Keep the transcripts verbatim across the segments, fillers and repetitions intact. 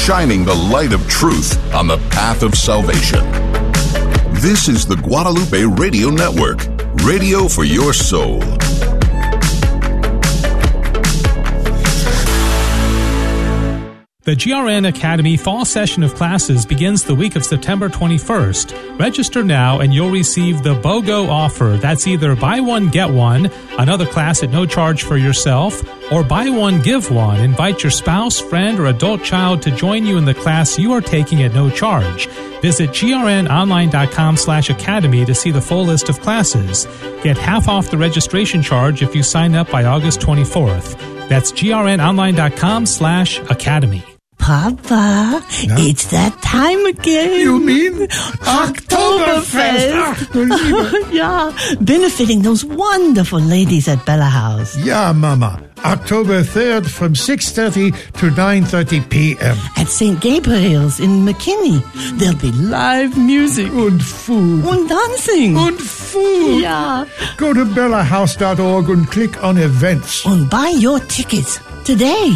shining the light of truth on the path of salvation. This is the Guadalupe Radio Network, radio for your soul. The G R N Academy Fall Session of Classes begins the week of September twenty-first. Register now and you'll receive the BOGO offer. That's either buy one, get one, another class at no charge for yourself, or buy one, give one. Invite your spouse, friend, or adult child to join you in the class you are taking at no charge. Visit grnonline.com slash academy to see the full list of classes. Get half off the registration charge if you sign up by August twenty-fourth. That's grnonline.com slash academy. Papa, yeah? It's that time again. You mean Oktoberfest? Oktoberfest. Yeah, benefiting those wonderful ladies at Bella House. Yeah, Mama. October third from six thirty to nine thirty p.m. At Saint Gabriel's in McKinney. There'll be live music. And food. And dancing. And food. Yeah. Go to bella house dot org and click on events. And buy your tickets today.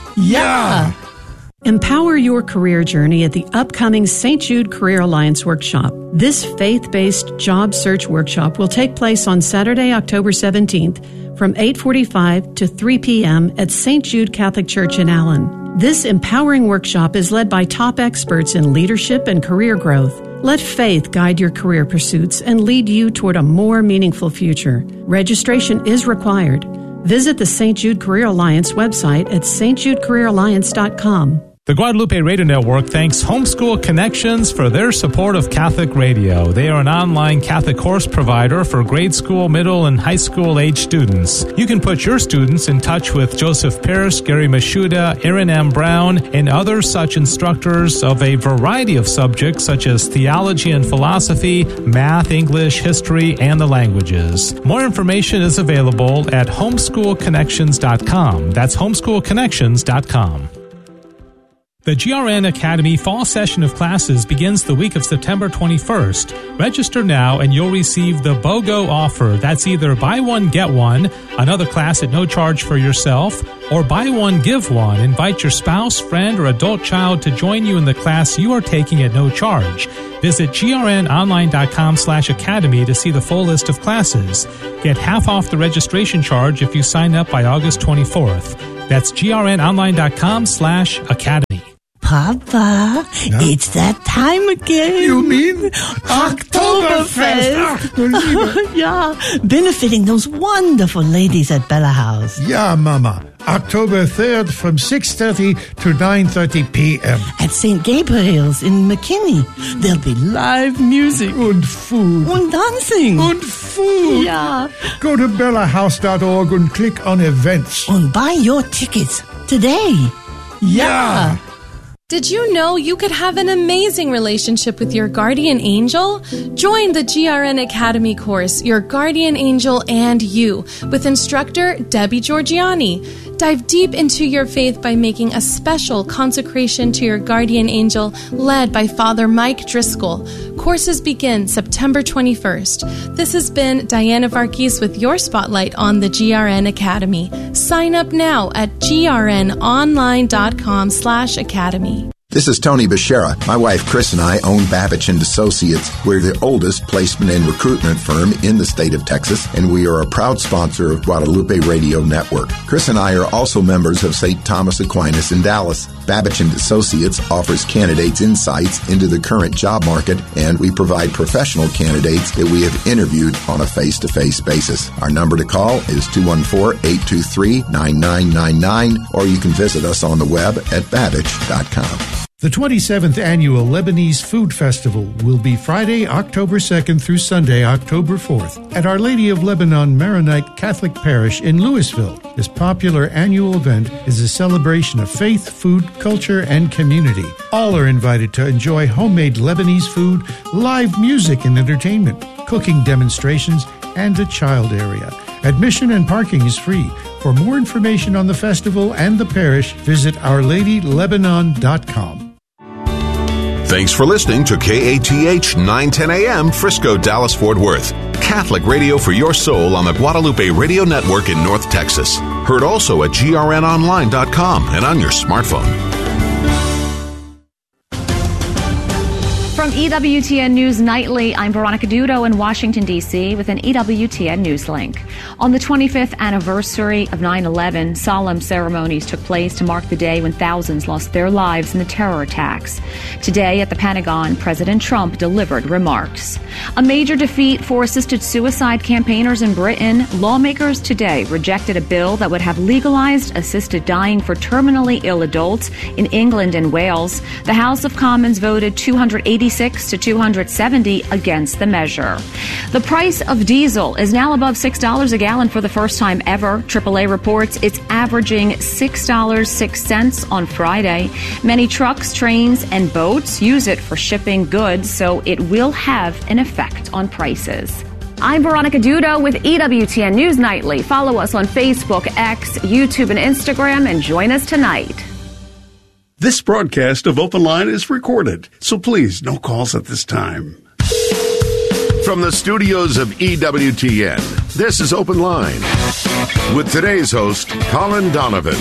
Yeah. Empower your career journey at the upcoming Saint Jude Career Alliance Workshop. This faith-based job search workshop will take place on Saturday, October seventeenth from eight forty-five to three p.m. at Saint Jude Catholic Church in Allen. This empowering workshop is led by top experts in leadership and career growth. Let faith guide your career pursuits and lead you toward a more meaningful future. Registration is required. Visit the Saint Jude Career Alliance website at s t jude career alliance dot com. The Guadalupe Radio Network thanks Homeschool Connections for their support of Catholic radio. They are an online Catholic course provider for grade school, middle, and high school age students. You can put your students in touch with Joseph Pierce, Gary Mashuda, Aaron M. Brown, and other such instructors of a variety of subjects such as theology and philosophy, math, English, history, and the languages. More information is available at homeschool connections dot com. That's homeschool connections dot com. The G R N Academy Fall Session of Classes begins the week of September twenty-first. Register now and you'll receive the BOGO offer. That's either buy one, get one, another class at no charge for yourself, or buy one, give one. Invite your spouse, friend, or adult child to join you in the class you are taking at no charge. Visit grnonline.com slash academy to see the full list of classes. Get half off the registration charge if you sign up by August twenty-fourth. That's grnonline.com slash academy. Papa, yeah? It's that time again. You mean Oktoberfest? Oktoberfest. Yeah, benefiting those wonderful ladies at Bella House. Yeah, Mama. October third from six thirty to nine thirty p.m. At Saint Gabriel's in McKinney. There'll be live music. And food. And dancing. And food. Yeah. Go to bella house dot org and click on events. And buy your tickets today. Yeah. Did you know you could have an amazing relationship with your guardian angel? Join the G R N Academy course, Your Guardian Angel and You, with instructor Debbie Georgiani. Dive deep into your faith by making a special consecration to your guardian angel led by Father Mike Driscoll. Courses begin September twenty-first. This has been Diana Varghese with your spotlight on the G R N Academy. Sign up now at grnonline.com slash academy. This is Tony Beshara. My wife Chris and I own Babich and Associates. We're the oldest placement and recruitment firm in the state of Texas, and we are a proud sponsor of Guadalupe Radio Network. Chris and I are also members of Saint Thomas Aquinas in Dallas. Babich and Associates offers candidates insights into the current job market, and we provide professional candidates that we have interviewed on a face-to-face basis. Our number to call is two one four, eight two three, nine nine nine nine, or you can visit us on the web at babich dot com. The twenty-seventh Annual Lebanese Food Festival will be Friday, October second through Sunday, October fourth at Our Lady of Lebanon Maronite Catholic Parish in Louisville. This popular annual event is a celebration of faith, food, culture, and community. All are invited to enjoy homemade Lebanese food, live music and entertainment, cooking demonstrations, and a child area. Admission and parking is free. For more information on the festival and the parish, visit our lady lebanon dot com. Thanks for listening to K A T H nine ten A M Frisco, Dallas, Fort Worth. Catholic radio for your soul on the Guadalupe Radio Network in North Texas. Heard also at G R N online dot com and on your smartphone. From E W T N News Nightly, I'm Veronica Dudo in Washington, D C with an E W T N News link. On the twenty-fifth anniversary of nine eleven, solemn ceremonies took place to mark the day when thousands lost their lives in the terror attacks. Today at the Pentagon, President Trump delivered remarks. A major defeat for assisted suicide campaigners in Britain. Lawmakers today rejected a bill that would have legalized assisted dying for terminally ill adults in England and Wales. The House of Commons voted two hundred eighty-six to two hundred seventy against the measure. The price of diesel is now above six dollars a gallon for the first time ever. triple A reports it's averaging six dollars and six cents on Friday. Many trucks, trains, and boats use it for shipping goods, so it will have an effect on prices. I'm Veronica Dudo with E W T N News Nightly. Follow us on Facebook, X, YouTube, and Instagram, and join us tonight. This broadcast of Open Line is recorded, so please, no calls at this time. From the studios of E W T N, this is Open Line with today's host, Colin Donovan.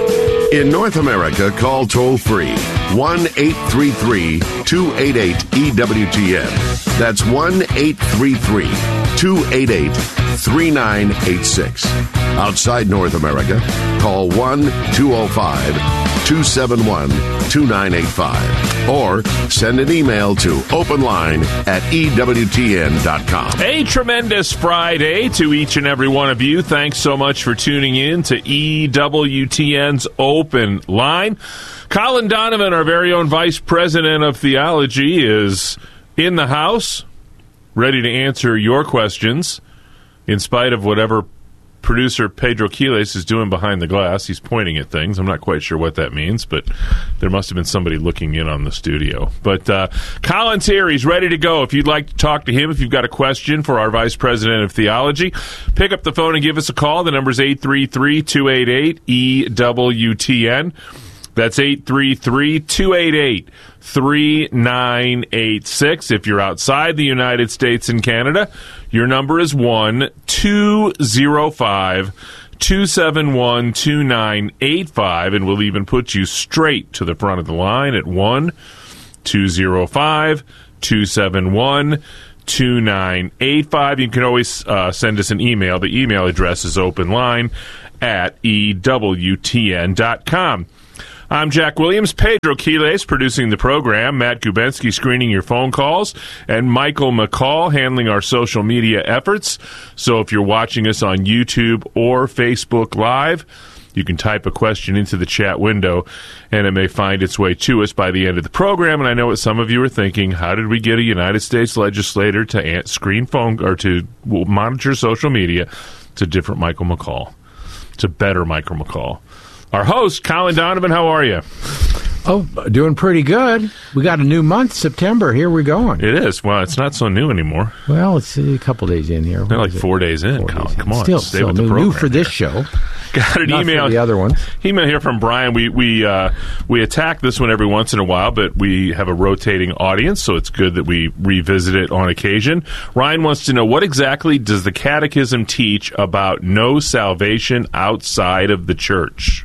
In North America, call toll-free one eight three three, two eight eight, E W T N. That's one eight three three, two eight eight, three nine eight six. Outside North America, call one two oh five, two seven one, two nine eight five or send an email to openline at E W T N dot com. A tremendous Friday to each and every one of you. Thanks so much for tuning in to E W T N's Open Line. Colin Donovan, our very own Vice President of Theology, is in the house, ready to answer your questions in spite of whatever producer Pedro Quiles is doing behind the glass. He's pointing at things. I'm not quite sure what that means, but there must have been somebody looking in on the studio. But uh, Colin's here. He's ready to go. If you'd like to talk to him, if you've got a question for our Vice President of Theology, pick up the phone and give us a call. The number's eight three three, two eight eight, E W T N. That's eight three three, two eight eight, three nine eight six. If you're outside the United States and Canada, your number is one two oh five, two seven one, two nine eight five, and we'll even put you straight to the front of the line at one two oh five, two seven one, two nine eight five. You can always uh, send us an email. The email address is openline at E W T N dot com. I'm Jack Williams, Pedro Quiles producing the program, Matt Gubensky screening your phone calls, and Michael McCall handling our social media efforts. So if you're watching us on YouTube or Facebook Live, you can type a question into the chat window, and it may find its way to us by the end of the program. And I know what some of you are thinking: how did we get a United States legislator to screen phone or to monitor social media? It's a different Michael McCall. It's a better Michael McCall. Our host, Colin Donovan, how are you? Oh, doing pretty good. We got a new month, September. Here we're going. It is. Well, it's not so new anymore. Well, it's a couple days in here. They're like four days in, four Colin. Days in. Come on, still, stay still with new, the program. New for this here. show. Got an Not email. For the other ones. Email here from Brian. We we uh, we attack this one every once in a while, but we have a rotating audience, so it's good that we revisit it on occasion. Ryan wants to know, what exactly does the Catechism teach about no salvation outside of the church?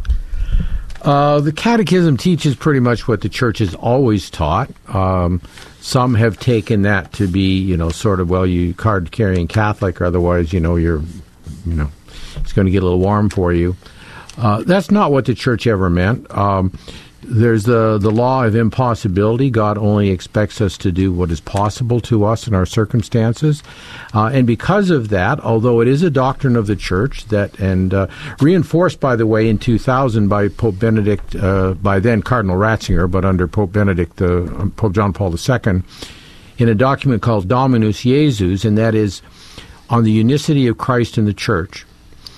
Uh, the Catechism teaches pretty much what the church has always taught. Um, some have taken that to be, you know, sort of, well, you card-carrying Catholic, or otherwise, you know, you're, you know, it's going to get a little warm for you. Uh, that's not what the church ever meant. Um, there's the, the law of impossibility. God only expects us to do what is possible to us in our circumstances. Uh, and because of that, although it is a doctrine of the church that, and uh, reinforced, by the way, in two thousand by Pope Benedict, uh, by then Cardinal Ratzinger, but under Pope Benedict, uh, Pope John Paul the Second, in a document called Dominus Jesus, and that is on the unicity of Christ and the church.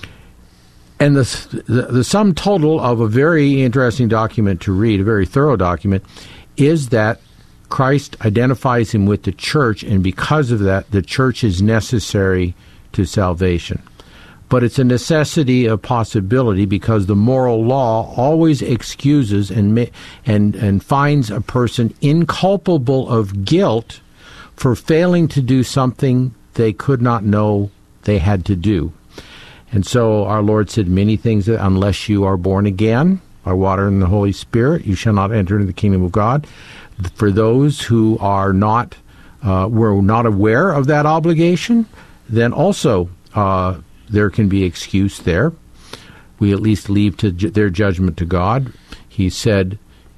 And the, the the sum total of a very interesting document to read, a very thorough document, is that Christ identifies him with the church, and because of that, the church is necessary to salvation. But it's a necessity of possibility, because the moral law always excuses and and and finds a person inculpable of guilt for failing to do something they could not know they had to do. And so our Lord said many things, that unless you are born again, by water and the Holy Spirit, you shall not enter into the kingdom of God. For those who are not, uh, were not aware of that obligation, then also uh, there can be excuse there. We at least leave to ju- their judgment to God. He said,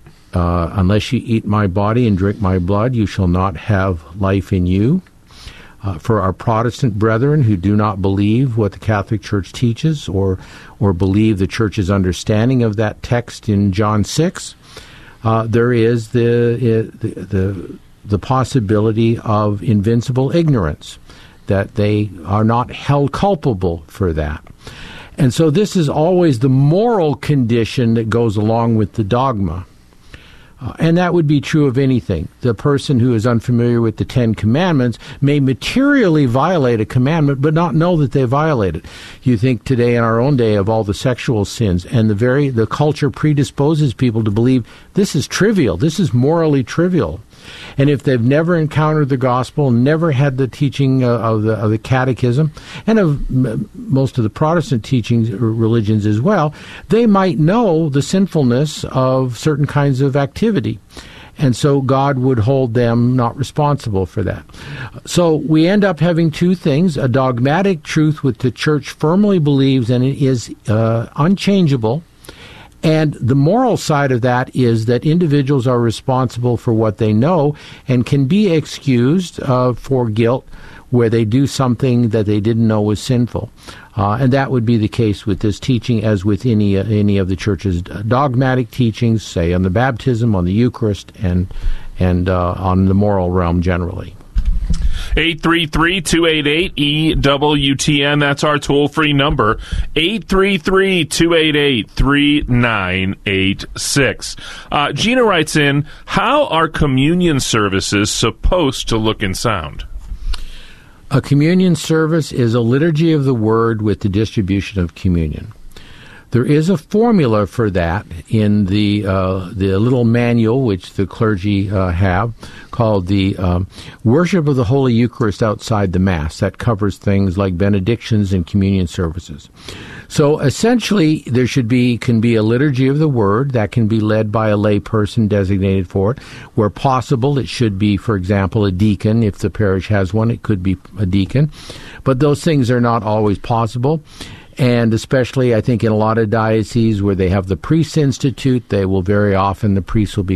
uh, unless you eat my body and drink my blood, you shall not have life in you. Uh, for our Protestant brethren who do not believe what the Catholic Church teaches or or believe the Church's understanding of that text in John six, uh, there is the, the the the possibility of invincible ignorance, that they are not held culpable for that. And so this is always the moral condition that goes along with the dogma. Uh, and that would be true of anything. The person who is unfamiliar with the Ten Commandments may materially violate a commandment, but not know that they violate it. You think today in our own day of all the sexual sins, and the very the culture predisposes people to believe this is trivial, this is morally trivial. And if they've never encountered the gospel, never had the teaching uh, of the of the catechism, and of m- most of the Protestant teachings, religions as well, they might know the sinfulness of certain kinds of activity. And so God would hold them not responsible for that. So we end up having two things: a dogmatic truth which the Church firmly believes and it is uh, unchangeable. And the moral side of that is that individuals are responsible for what they know and can be excused uh, for guilt where they do something that they didn't know was sinful. Uh, and that would be the case with this teaching as with any uh, any of the Church's dogmatic teachings, say on the baptism, on the Eucharist, and, and uh, on the moral realm generally. eight three three, two eight eight, E W T N. That's our toll-free number. eight three three, two eight eight, three nine eight six. Uh, Gina writes in, how are communion services supposed to look and sound? A communion service is a liturgy of the Word with the distribution of communion. There is a formula for that in the uh, the little manual which the clergy uh, have called the um, Worship of the Holy Eucharist Outside the Mass. That covers things like benedictions and communion services. So essentially, there should be can be a liturgy of the Word that can be led by a lay person designated for it. Where possible, it should be, for example, a deacon. If the parish has one, it could be a deacon. But those things are not always possible. And especially, I think, in a lot of dioceses where they have the priest institute, they will very often, the priest will be